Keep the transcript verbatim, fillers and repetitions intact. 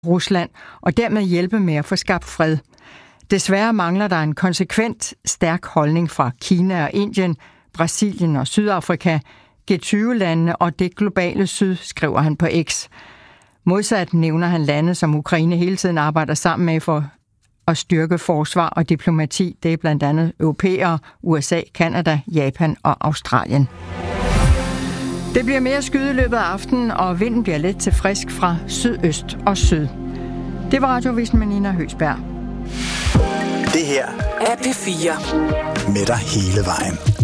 Rusland og dermed hjælpe med at få skabt fred. Desværre mangler der en konsekvent, stærk holdning fra Kina og Indien, Brasilien og Sydafrika, G tyve-landene og det globale syd, skriver han på X. Modsat nævner han lande, som Ukraine hele tiden arbejder sammen med for at styrke forsvar og diplomati. Det er blandt andet europæere, U S A, Canada, Japan og Australien. Det bliver mere skyet i løbet af aftenen, og vinden bliver let til frisk fra sydøst og syd. Det var Radiovisen med Nina Høgsberg. Det her er P fire. Med dig hele vejen.